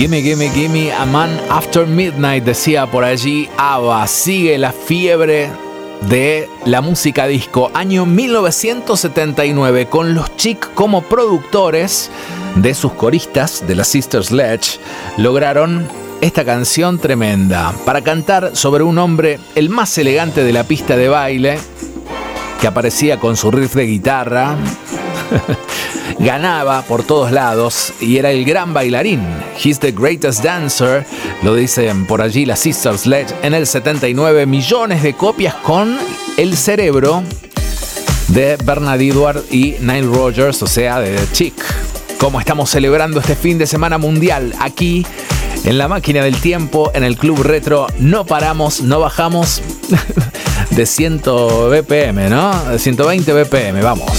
Gimme, gimme, gimme, a man after midnight, decía por allí ABBA. Sigue la fiebre de la música disco. Año 1979, con los Chic como productores de sus coristas de la Sister Sledge, lograron esta canción tremenda para cantar sobre un hombre, el más elegante de la pista de baile, que aparecía con su riff de guitarra, ganaba por todos lados y era el gran bailarín. He's the greatest dancer, lo dicen por allí la Sister Sledge. En el 79, millones de copias con el cerebro de Bernard Edwards y Nile Rodgers, o sea, de The Chic. Como estamos celebrando este fin de semana mundial aquí en la máquina del tiempo, en el Club Retro, no paramos, no bajamos de 100 BPM, ¿no? De 120 BPM, vamos.